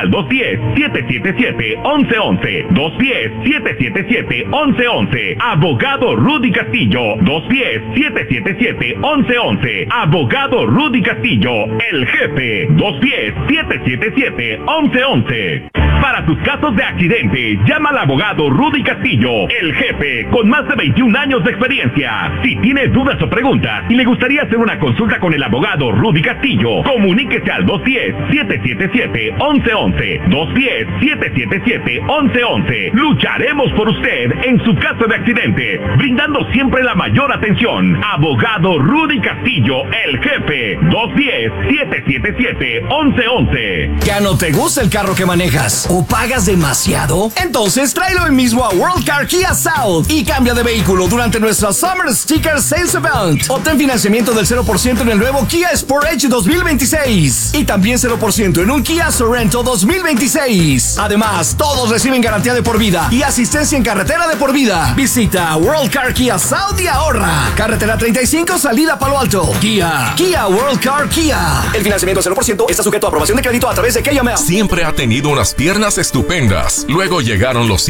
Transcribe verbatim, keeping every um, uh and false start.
Al dos uno cero, siete siete siete, once once. dos uno cero, siete siete siete, once once. Abogado Rudy Castillo. dos uno cero, siete siete siete, once once. Abogado Rudy Castillo, el jefe. dos uno cero, siete siete siete, once once. Para tus casos de accidente, llama al abogado Rudy Castillo, el jefe, con más de veintiún años de experiencia. Si tienes dudas o preguntas y le gustaría hacer una consulta con el abogado Rudy Castillo, comuníquese al dos uno cero, siete siete siete, once once. dos uno cero, siete siete siete, once once. Lucharemos por usted en su caso de accidente, brindando siempre la mayor atención. Abogado Rudy Castillo, el jefe. dos uno cero, siete siete siete, once once. ¿Ya no te gusta el carro que manejas? ¿O pagas demasiado? Entonces tráelo hoy mismo a World Car Kia South y cambia de vehículo durante nuestra Summer Sticker Sales Event. Obtén financiamiento del cero por ciento en el nuevo Kia Sportage dos mil veintiséis y también cero por ciento en un Kia Sorento dos mil veintiséis. Además, todos reciben garantía de por vida y asistencia en carretera de por vida. Visita World Car Kia South y ahorra. Carretera treinta y cinco, salida Palo Alto. Kia. Kia World Car Kia. El financiamiento cero por ciento está sujeto a aprobación de crédito a través de K M L. Siempre ha tenido unas piernas estupendas. Luego llegaron los